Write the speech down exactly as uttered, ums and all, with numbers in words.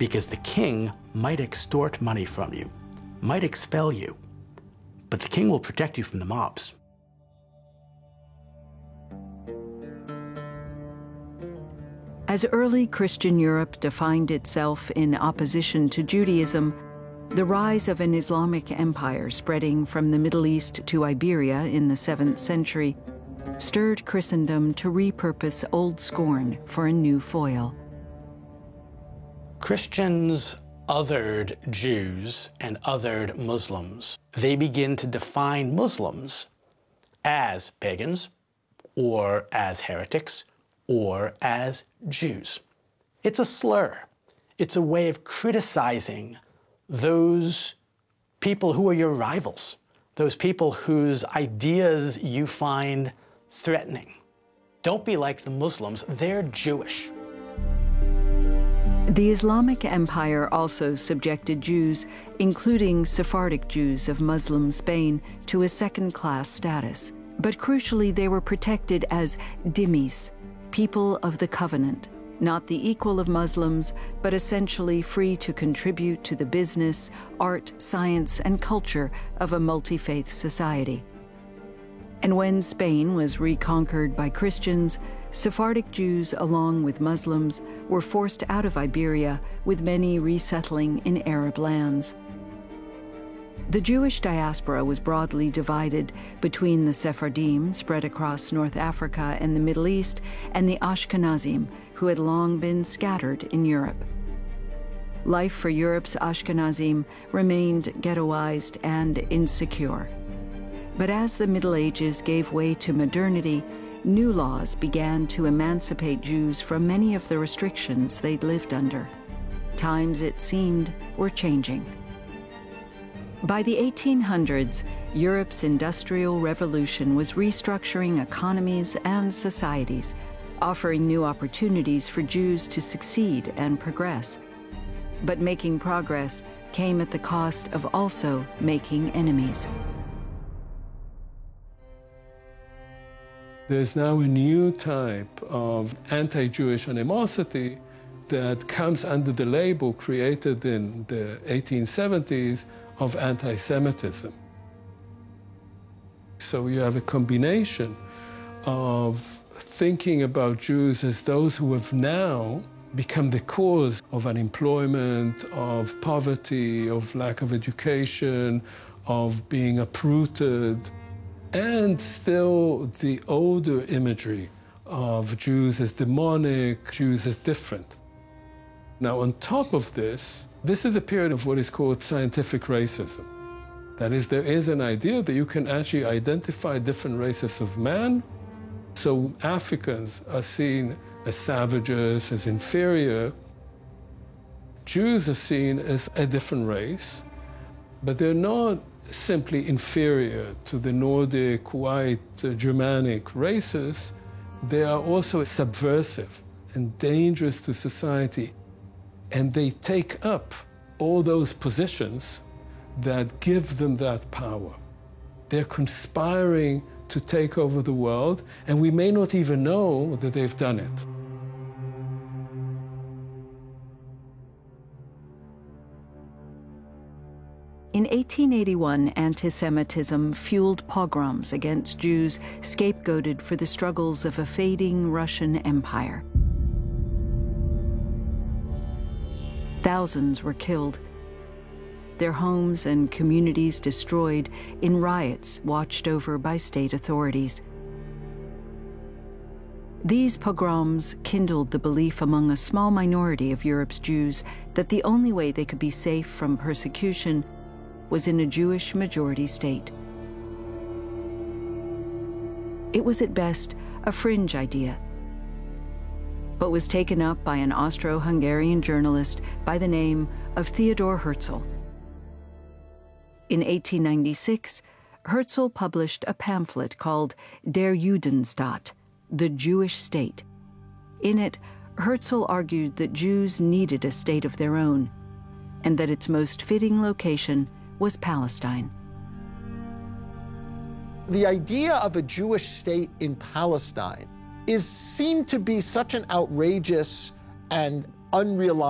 because the king might extort money from you, might expel you, but the king will protect you from the mobs. As early Christian Europe defined itself in opposition to Judaism, the rise of an Islamic empire spreading from the Middle East to Iberia in the seventh century stirred Christendom to repurpose old scorn for a new foil. Christians othered Jews and othered Muslims. They begin to define Muslims as pagans, or as heretics, or as Jews. It's a slur. It's a way of criticizing those people who are your rivals, those people whose ideas you find threatening. Don't be like the Muslims, they're Jewish. The Islamic Empire also subjected Jews, including Sephardic Jews of Muslim Spain, to a second-class status. But crucially, they were protected as dhimmis, people of the covenant, not the equal of Muslims, but essentially free to contribute to the business, art, science, and culture of a multi-faith society. And when Spain was reconquered by Christians, Sephardic Jews, along with Muslims, were forced out of Iberia, with many resettling in Arab lands. The Jewish diaspora was broadly divided between the Sephardim, spread across North Africa and the Middle East, and the Ashkenazim, who had long been scattered in Europe. Life for Europe's Ashkenazim remained ghettoized and insecure. But as the Middle Ages gave way to modernity, new laws began to emancipate Jews from many of the restrictions they'd lived under. Times, it seemed, were changing. By the eighteen hundreds, Europe's Industrial Revolution was restructuring economies and societies, offering new opportunities for Jews to succeed and progress. But making progress came at the cost of also making enemies. There's now a new type of anti-Jewish animosity that comes under the label created in the eighteen seventies of anti-Semitism. So you have a combination of thinking about Jews as those who have now become the cause of unemployment, of poverty, of lack of education, of being uprooted, and still the older imagery of Jews as demonic, Jews as different. Now, on top of this, this is a period of what is called scientific racism. That is, there is an idea that you can actually identify different races of man. So Africans are seen as savages, as inferior. Jews are seen as a different race, but they're not simply inferior to the Nordic, white, uh, Germanic races. They are also subversive and dangerous to society. And they take up all those positions that give them that power. They're conspiring to take over the world, and we may not even know that they've done it. In eighteen eighty-one, anti-Semitism fueled pogroms against Jews scapegoated for the struggles of a fading Russian empire. Thousands were killed, their homes and communities destroyed in riots watched over by state authorities. These pogroms kindled the belief among a small minority of Europe's Jews that the only way they could be safe from persecution was in a Jewish majority state. It was at best a fringe idea, but was taken up by an Austro-Hungarian journalist by the name of Theodor Herzl. In eighteen ninety-six, Herzl published a pamphlet called Der Judenstaat, the Jewish State. In it, Herzl argued that Jews needed a state of their own, and that its most fitting location was Palestine. The idea of a Jewish state in Palestine is seemed to be such an outrageous and unrealized